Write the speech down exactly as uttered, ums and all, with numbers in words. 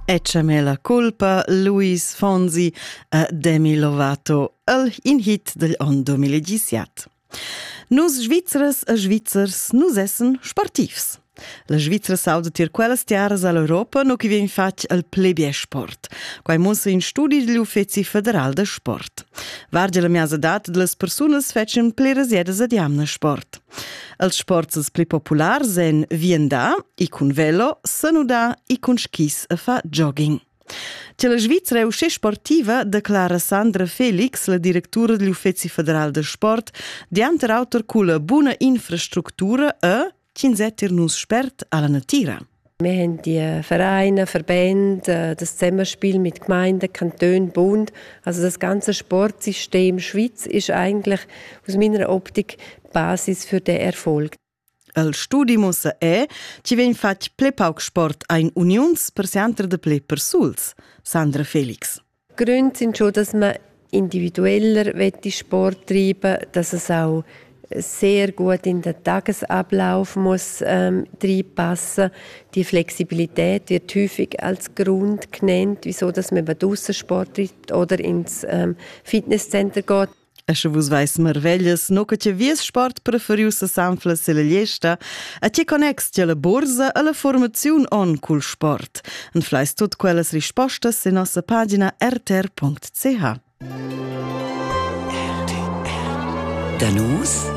Ecciamela Culpa, Luis Fonsi e Demi Lovato, el in hit degl anno duemiladiciat. Nus svizras e svizzers, nus essen sportivs. La Svizra sauda tier quellas tiaras all'Europa no chi vien fatg al plebie sport, quai mussa in studi degli Uffezi Federal de Sport. Varge la miasa data de las persunas fetchen pleras jedas ad jamna sport. Els sports pli populars en viandà, i cun velo, sanudà, i cun skis a fa jogging. Che la Svizra è usce sportiva, declara Sandra Felix, la direttura degli Uffezi Federal de Sport, dianter autor culla buna infrastruttura e cinsetter nus spert alla natira. Wir haben die Vereine, Verbände, das Zusammenspiel mit Gemeinden, Kantonen, Bund. Also das ganze Sportsystem Schweiz ist eigentlich aus meiner Optik Basis für den Erfolg. El studi mussa è ci ven fatg ple pauc sport ein unions per sianter de ple persuls. Sandra Felix. Gründe sind schon, dass man individueller Sport treiben, dass es auch sehr gut in den Tagesablauf muss ähm, reinpassen. Die Flexibilität wird häufig als Grund genannt, wieso dass man draussen Sport treibt oder ins ähm, Fitnesscenter geht. E se vus vais merveglias, no che vies sport preferius a sanfla se la liesta, a che connex che la borsa a la formaziun on cul sport. En fleis tut quellas rispostas se nossa pagina r t r punct c h. Danus